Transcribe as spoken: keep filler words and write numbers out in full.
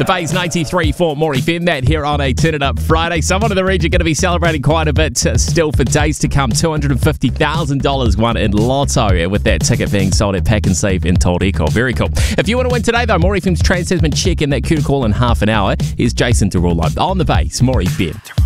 Bay's ninety-three for More F M, that here on a Turn It Up Friday. Someone in the region going to be celebrating quite a bit uh, still for days to come. two hundred fifty thousand dollars won in Lotto, and with that ticket being sold at Pack and Save in Tauriko. Very cool. If you want to win today, though, More F M's Trans Tasman check in that Q call in half an hour. Here's Jason Derulo on the Bay's More F M.